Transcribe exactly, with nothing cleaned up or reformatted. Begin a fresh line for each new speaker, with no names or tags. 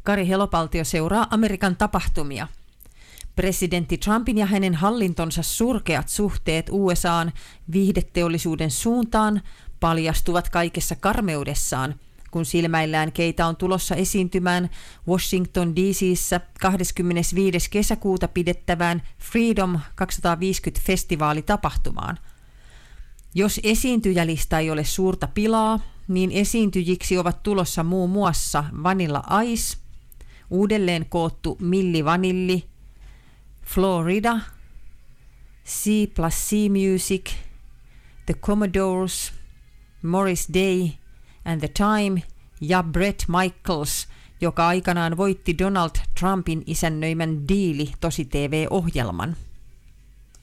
Kari Helopaltio seuraa Amerikan tapahtumia. Presidentti Trumpin ja hänen hallintonsa surkeat suhteet U S A:n viihdeteollisuuden suuntaan paljastuvat kaikessa karmeudessaan, kun silmäillään keitä on tulossa esiintymään Washington D C:ssä kahdeskymmenesviides kesäkuuta pidettävään Freedom kaksisataaviisikymmentä-festivaalitapahtumaan. Jos esiintyjälista ei ole suurta pilaa, niin esiintyjiksi ovat tulossa muun muassa Vanilla Ice, uudelleen koottu Milli Vanilli, Florida, C plus C Music, The Commodores, Morris Day and the Time ja Bret Michaels, joka aikanaan voitti Donald Trumpin isännöimän Diili tosi T V-ohjelman.